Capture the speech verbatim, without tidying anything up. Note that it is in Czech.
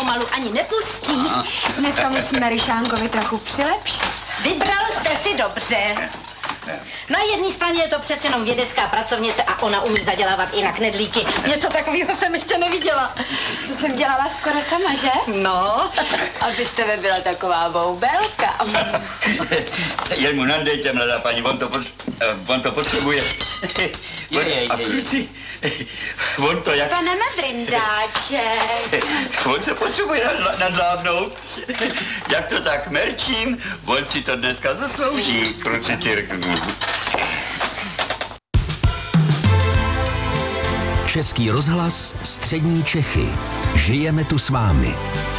pomalu ani nepustí. Dneska musíme Ryšánkovi trochu přilepšit. Vybral jste si dobře. Na jedné straně je to přece jenom vědecká pracovnice a ona umí zadělávat i na knedlíky. Něco takového jsem ještě neviděla. To jsem dělala skoro sama, že? No. Abyste vy byla taková boubelka. Jen mu nandejte, mladá paní, on to, pot, on to potřebuje. Je, je, je, a kluci, on to jak... Pane Medrindáček. On se potřebuje nadlábnout. Jak to tak merčím, on si to dneska zaslouží, kluci Tyrknu. Český rozhlas, střední Čechy. Žijeme tu s vámi.